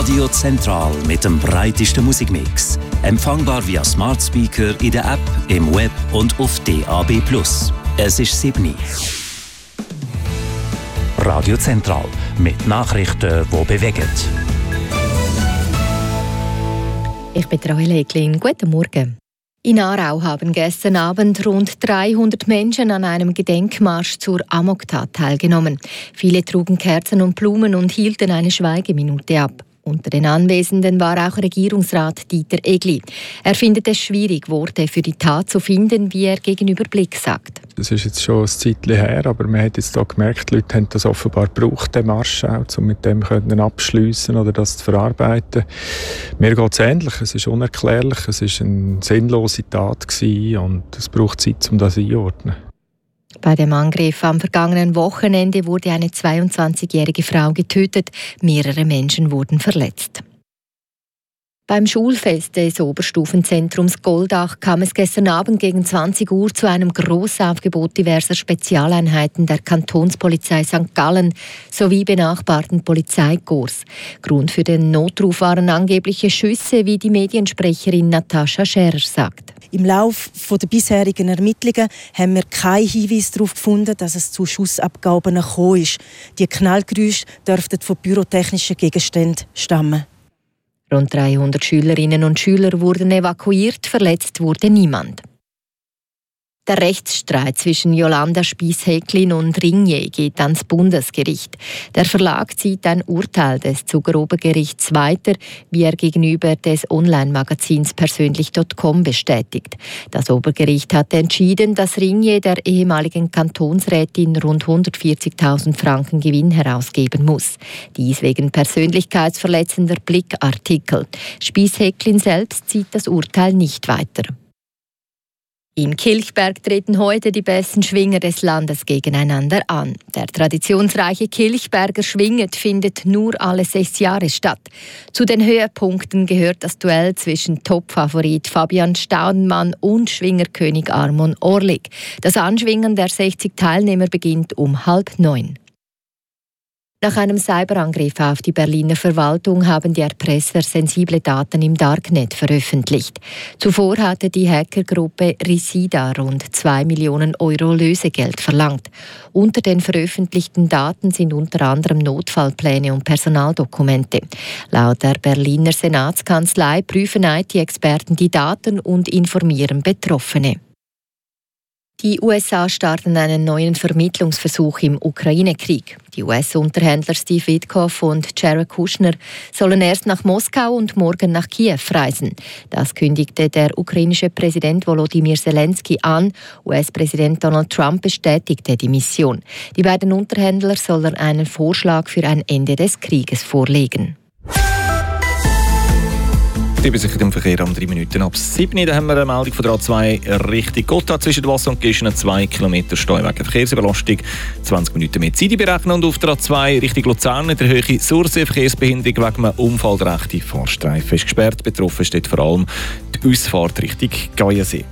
Radio Zentral mit dem breitesten Musikmix. Empfangbar via Smart Speaker in der App, im Web und auf DAB+. Es ist 7. Radio Zentral mit Nachrichten, die bewegen. Ich bin Rahel Eglin. Guten Morgen. In Aarau haben gestern Abend rund 300 Menschen an einem Gedenkmarsch zur Amoktat teilgenommen. Viele trugen Kerzen und Blumen und hielten eine Schweigeminute ab. Unter den Anwesenden war auch Regierungsrat Dieter Egli. Er findet es schwierig, Worte für die Tat zu finden, wie er gegenüber Blick sagt. Das ist jetzt schon ein Zeitchen her, aber man hat jetzt auch gemerkt, die Leute haben das offenbar gebraucht, den Marsch auch, um mit dem abschliessen oder das zu verarbeiten. Mir geht es ähnlich, es ist unerklärlich, es war eine sinnlose Tat und es braucht Zeit, um das einzuordnen. Bei dem Angriff am vergangenen Wochenende wurde eine 22-jährige Frau getötet, mehrere Menschen wurden verletzt. Beim Schulfest des Oberstufenzentrums Goldach kam es gestern Abend gegen 20 Uhr zu einem Grossaufgebot diverser Spezialeinheiten der Kantonspolizei St. Gallen sowie benachbarten Polizeikorps. Grund für den Notruf waren angebliche Schüsse, wie die Mediensprecherin Natascha Scherer sagt. Im Laufe der bisherigen Ermittlungen haben wir keinen Hinweis darauf gefunden, dass es zu Schussabgaben gekommen ist. Die Knallgeräusche dürften von pyrotechnischen Gegenständen stammen. Rund 300 Schülerinnen und Schüler wurden evakuiert, verletzt wurde niemand. Der Rechtsstreit zwischen Jolanda Spiess-Häcklin und Ringier geht ans Bundesgericht. Der Verlag zieht ein Urteil des Zuger Obergerichts weiter, wie er gegenüber des Online-Magazins persönlich.com bestätigt. Das Obergericht hat entschieden, dass Ringier der ehemaligen Kantonsrätin rund 140.000 Franken Gewinn herausgeben muss. Dies wegen persönlichkeitsverletzender Blickartikel. Spiess-Häcklin selbst zieht das Urteil nicht weiter. In Kilchberg treten heute die besten Schwinger des Landes gegeneinander an. Der traditionsreiche Kilchberger Schwinget findet nur alle 6 Jahre statt. Zu den Höhepunkten gehört das Duell zwischen Topfavorit Fabian Staudenmann und Schwingerkönig Armon Orlik. Das Anschwingen der 60 Teilnehmer beginnt um 8:30. Nach einem Cyberangriff auf die Berliner Verwaltung haben die Erpresser sensible Daten im Darknet veröffentlicht. Zuvor hatte die Hackergruppe Risida rund 2 Millionen Euro Lösegeld verlangt. Unter den veröffentlichten Daten sind unter anderem Notfallpläne und Personaldokumente. Laut der Berliner Senatskanzlei prüfen IT-Experten die Daten und informieren Betroffene. Die USA starten einen neuen Vermittlungsversuch im Ukraine-Krieg. Die US-Unterhändler Steve Witkoff und Jared Kushner sollen erst nach Moskau und morgen nach Kiew reisen. Das kündigte der ukrainische Präsident Volodymyr Zelensky an. US-Präsident Donald Trump bestätigte die Mission. Die beiden Unterhändler sollen einen Vorschlag für ein Ende des Krieges vorlegen. Die Übersicht im Verkehr um 3 Minuten ab 7. Da haben wir eine Meldung von der A2 Richtung Gotthard zwischen Wasser und Gischen, 2 Kilometer Stau wegen Verkehrsüberlastung. 20 Minuten mehr Zeit berechnen. Und auf der A2 Richtung Luzern in der Höhe Sursee Verkehrsbehinderung wegen einem Unfall. Der rechte Fahrstreifen ist gesperrt. Betroffen steht vor allem die Ausfahrt Richtung Gaiensee.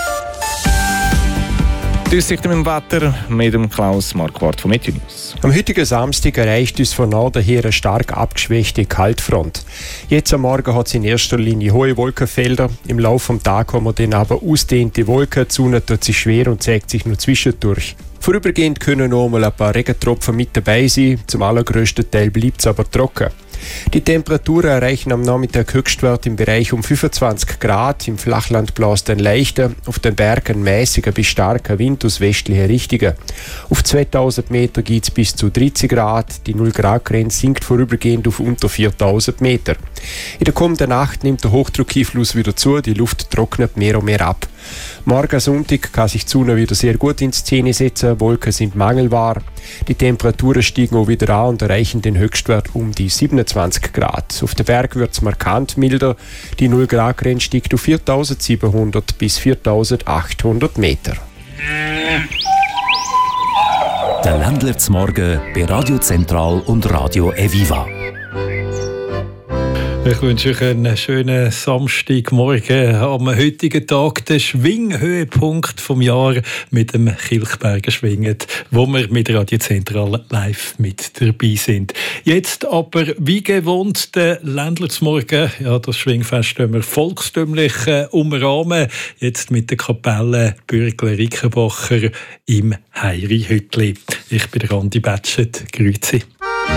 Die Aussichten mit dem Wetter mit dem Klaus Marquardt von Meteo News. Am heutigen Samstag erreicht uns von Norden her eine stark abgeschwächte Kaltfront. Jetzt am Morgen hat es in erster Linie hohe Wolkenfelder. Im Laufe des Tages haben wir dann aber ausdehnte Wolken. Die Sonne tut sich schwer und zeigt sich nur zwischendurch. Vorübergehend können noch mal ein paar Regentropfen mit dabei sein. Zum allergrößten Teil bleibt es aber trocken. Die Temperaturen erreichen am Nachmittag Höchstwert im Bereich um 25 Grad. Im Flachland bläst ein leichter, auf den Bergen mäßiger bis starker Wind aus westlicher Richtung. Auf 2000 Meter geht es bis zu 30 Grad. Die 0-Grad-Grenze sinkt vorübergehend auf unter 4000 Meter. In der kommenden Nacht nimmt der Hochdruckeinfluss wieder zu, die Luft trocknet mehr und mehr ab. Morgen Sonntag kann sich die Sonne wieder sehr gut in Szene setzen, Wolken sind mangelbar. Die Temperaturen steigen auch wieder an und erreichen den Höchstwert um die 27 Grad. Auf den Berg wird es markant milder, die 0-Grad-Grenze steigt auf 4700 bis 4800 Meter. Der Ländler zum Morgen bei Radio Zentral und Radio Eviva. Ich wünsche euch einen schönen Samstagmorgen am heutigen Tag, den Schwinghöhepunkt vom Jahr mit dem Kilchberger Schwingen, wo wir mit Radio Zentral live mit dabei sind. Jetzt aber, wie gewohnt, der Ländlersmorgen. Ja, das Schwingfest können wir volkstümlich umrahmen. Jetzt mit der Kapelle Bürgle-Rickenbacher im Heiri-Hütli. Ich bin Andi Betschet. Grüezi.